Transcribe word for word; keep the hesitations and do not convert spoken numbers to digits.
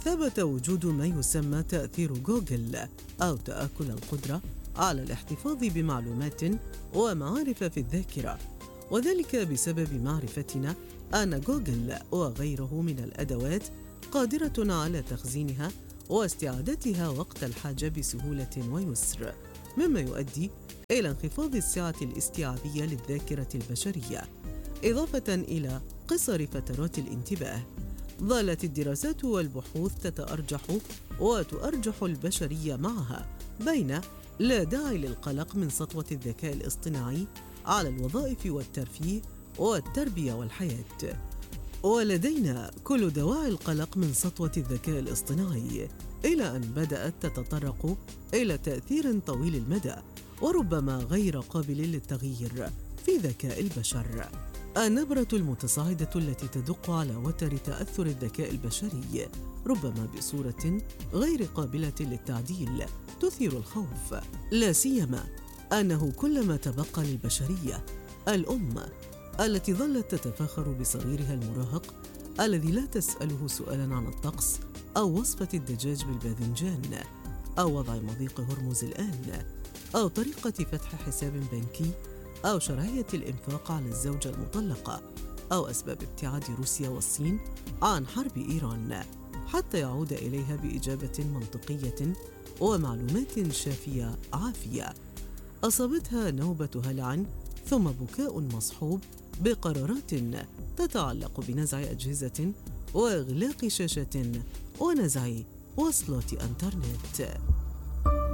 ثبت وجود ما يسمى تأثير جوجل أو تآكل القدرة على الاحتفاظ بمعلومات ومعارف في الذاكرة، وذلك بسبب معرفتنا أن جوجل وغيره من الأدوات قادرة على تخزينها واستعادتها وقت الحاجة بسهولة ويسر، مما يؤدي إلى انخفاض السعة الاستيعابية للذاكرة البشرية، إضافة إلى قصر فترات الانتباه. ظلت الدراسات والبحوث تتأرجح وتؤرجح البشرية معها بين لا داعي للقلق من سطوة الذكاء الاصطناعي على الوظائف والترفيه والتربية والحياة، ولدينا كل دواعي القلق من سطوة الذكاء الاصطناعي، إلى أن بدأت تتطرق إلى تأثير طويل المدى وربما غير قابل للتغيير في ذكاء البشر. النبرة المتصاعدة التي تدق على وتر تأثر الذكاء البشري ربما بصورة غير قابلة للتعديل تثير الخوف، لا سيما أنه كلما تبقى للبشرية الأم التي ظلت تتفاخر بصغيرها المراهق الذي لا تسأله سؤالاً عن الطقس أو وصفة الدجاج بالباذنجان أو وضع مضيق هرمز الآن أو طريقة فتح حساب بنكي أو شرعية الإنفاق على الزوجة المطلقة أو أسباب ابتعاد روسيا والصين عن حرب إيران، حتى يعود إليها بإجابة منطقية ومعلومات شافية عافية. أصابتها نوبة هلع ثم بكاء مصحوب بقرارات تتعلق بنزع أجهزة وإغلاق شاشة ونزع وصلات إنترنت.